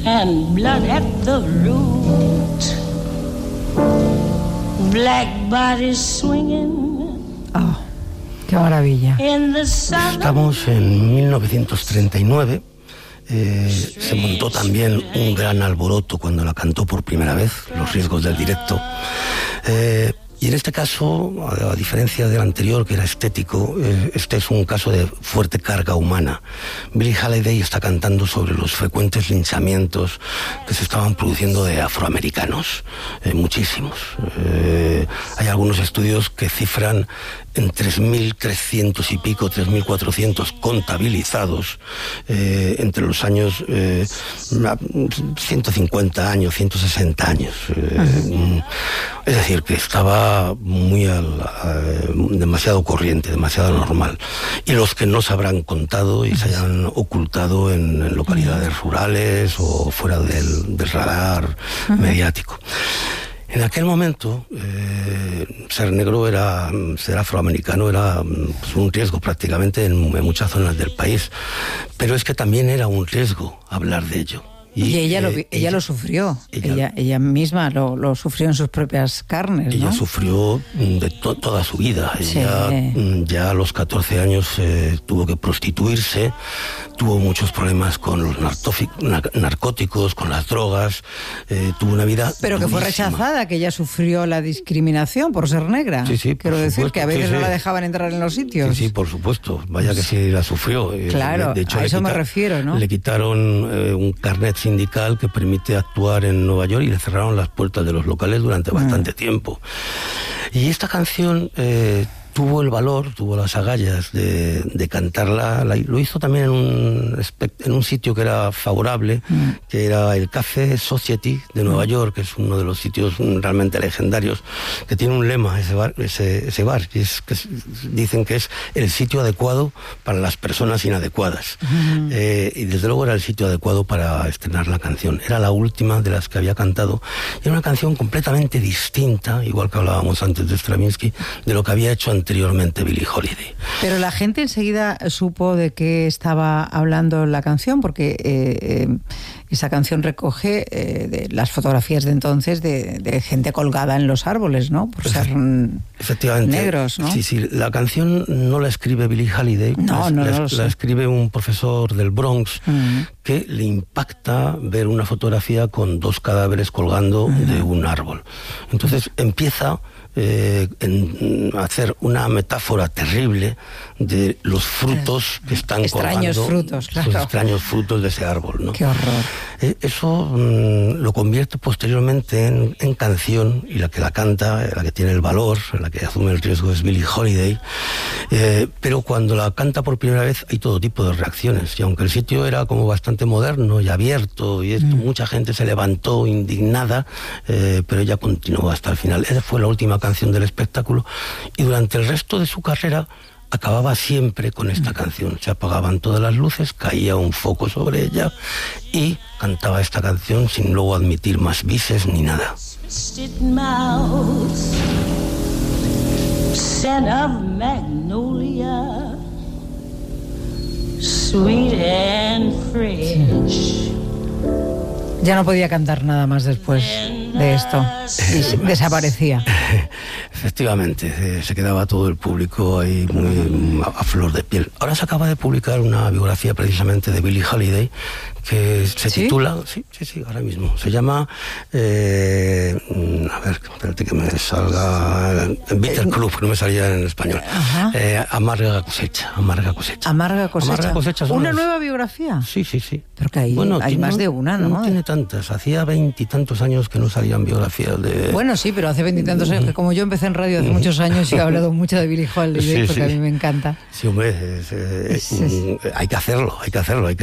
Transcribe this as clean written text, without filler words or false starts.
and blood at the root. Black bodies swinging. Oh, qué maravilla. Estamos en 1939. Se montó también un gran alboroto cuando la cantó por primera vez, Los riesgos del directo. Y en este caso, a diferencia del anterior, que era estético, este es un caso de fuerte carga humana. Billie Holiday está cantando sobre los frecuentes linchamientos que se estaban produciendo de afroamericanos, muchísimos. Hay algunos estudios que cifran en 3.300 y pico, 3.400 contabilizados entre los años 150 años, 160 años. Es decir, que estaba muy demasiado corriente, demasiado normal. Y los que no se habrán contado y se hayan ocultado en localidades rurales o fuera del radar mediático. En aquel momento, ser negro ser afroamericano era pues, un riesgo prácticamente en muchas zonas del país. Pero es que también era un riesgo hablar de ello. Y ella lo sufrió, ella misma lo sufrió en sus propias carnes, ¿no? Ella sufrió de toda su vida. Sí. Ella ya a los 14 años tuvo que prostituirse, tuvo muchos problemas con los narcóticos, con las drogas, tuvo una vida pero que durísima. Fue rechazada, que ella sufrió la discriminación por ser negra. Sí, quiero decir que a veces no la dejaban entrar en los sitios. Sí, por supuesto, vaya que sí la sufrió. Claro, de hecho, a eso me refiero, ¿no? Le quitaron un carnet sindical que permite actuar en Nueva York y le cerraron las puertas de los locales durante bastante tiempo. Y esta canción tuvo el valor, tuvo las agallas de cantarla. Lo hizo también en un sitio que era favorable, que era el Café Society de Nueva York, que es uno de los sitios realmente legendarios, que tiene un lema, ese bar, que dicen que es el sitio adecuado para las personas inadecuadas. Y desde luego era el sitio adecuado para estrenar la canción. Era la última de las que había cantado. Era una canción completamente distinta, igual que hablábamos antes de Stravinsky, de lo que había hecho anteriormente Billie Holiday. Pero la gente enseguida supo de qué estaba hablando la canción, porque esa canción recoge de las fotografías de entonces de gente colgada en los árboles, ¿no? Por ser efectivamente negros, ¿no? Sí, la canción no la escribe Billie Holiday, la escribe un profesor del Bronx que le impacta ver una fotografía con dos cadáveres colgando de un árbol. Entonces empieza en hacer una metáfora terrible de los frutos que están extraños colgando, frutos, claro. los extraños frutos de ese árbol, ¿no? Qué horror. Eso lo convierte posteriormente en canción, y la que la canta, la que tiene el valor, la que asume el riesgo es Billie Holiday. Pero cuando la canta por primera vez hay todo tipo de reacciones, y aunque el sitio era como bastante moderno y abierto y esto, mucha gente se levantó indignada, pero ella continuó hasta el final. Esa fue la última canción del espectáculo, y durante el resto de su carrera acababa siempre con esta canción. Se apagaban todas las luces, caía un foco sobre ella y cantaba esta canción sin luego admitir más bises ni nada. Scent of magnolia, sweet and fresh. Ya no podía cantar nada más después de esto. Desaparecía. Efectivamente, se quedaba todo el público ahí muy a flor de piel. Ahora se acaba de publicar una biografía precisamente de Billie Holiday que se titula, sí, ahora mismo, se llama, a ver, espérate que me salga, Bitter Club, que no me salía en español, Amarga cosecha. Amarga cosecha. ¿Una nueva biografía? Sí. Pero que hay más de una, ¿no? No tiene tantas, hacía 20 y tantos años que no salían biografías de... Bueno, sí, pero hace 20 y tantos años, que como yo empecé en radio hace muchos años y he hablado mucho de Billie Holiday, porque a mí me encanta. Sí, hombre, hay que hacerlo, hay que